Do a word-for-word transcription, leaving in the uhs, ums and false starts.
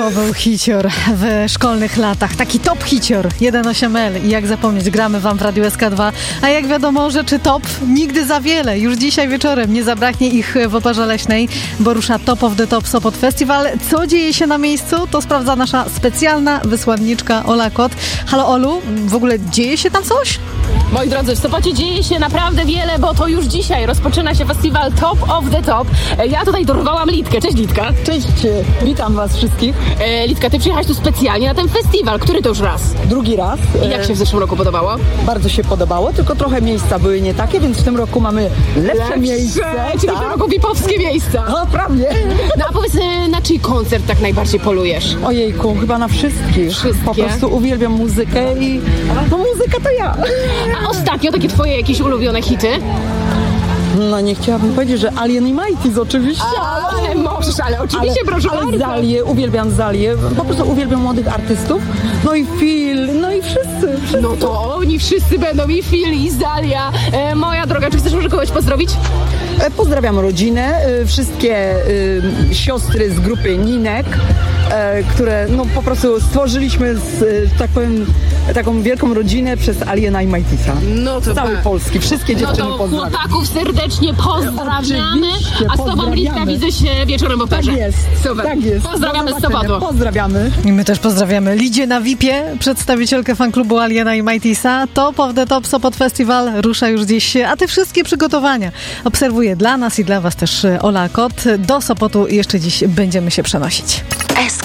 To był hicior w szkolnych latach. Taki top hicior, jeden osiem L. I jak zapomnieć, gramy wam w Radiu S K dwa. A jak wiadomo, rzeczy top nigdy za wiele. Już dzisiaj wieczorem nie zabraknie ich w Oparze Leśnej, bo rusza Top of the Top Sopot Festival. Co dzieje się na miejscu? To sprawdza nasza specjalna wysłanniczka Ola Kot. Halo Olu, w ogóle dzieje się tam coś? Moi drodzy, w Sopocie dzieje się naprawdę wiele, bo to już dzisiaj rozpoczyna się festiwal Top of the Top. Ja tutaj dorwałam Litkę. Cześć Litka. Cześć, witam was wszystkich. E, Litka, ty przyjechałaś tu specjalnie na ten festiwal. Który to już raz? Drugi raz. I jak się w zeszłym roku podobało? Bardzo się podobało, tylko trochę miejsca były nie takie, więc w tym roku mamy lepsze, Lepsze, miejsce. czyli tak. w tym roku vipowskie miejsca. No, prawie. No a powiedz, e, na czyj koncert tak najbardziej polujesz? Ojejku, chyba na wszystkich. Wszystkie? Po prostu uwielbiam muzykę i no muzyka to ja. A ostatnio takie twoje jakieś ulubione hity? No nie chciałabym powiedzieć, że Alien i Mighty's oczywiście. Ale możesz, ale oczywiście, ale, proszę ale bardzo. Zalię, uwielbiam Zalię, po prostu uwielbiam młodych artystów. No i Phil, no i wszyscy. wszyscy. No to oni wszyscy będą, i Phil, i Zalia. E, moja droga, czy chcesz może kogoś pozdrowić? E, Pozdrawiam rodzinę, e, wszystkie e, siostry z grupy Ninek, e, które no po prostu stworzyliśmy, z, e, tak powiem, taką wielką rodzinę przez Aliena i Mighty'sa. No to z całej tak. Polski, wszystkie No dziewczyny to pozdrawiam. chłopaków serdecznie pozdrawiamy. Oczywiście, A z tobą, pozdrawiamy. Litka, widzę się wieczorem w Operze. Tak jest, Super. tak jest. Pozdrawiamy Do z zobaczenia. Sopotu. Pozdrawiamy. I my też pozdrawiamy Lidię na vipie, przedstawicielkę fanklubu Aliena i Mighty'sa. Top of the Top Sopot Festival rusza już dziś, a te wszystkie przygotowania obserwuję dla nas i dla was też Ola Kot. Do Sopotu jeszcze dziś będziemy się przenosić.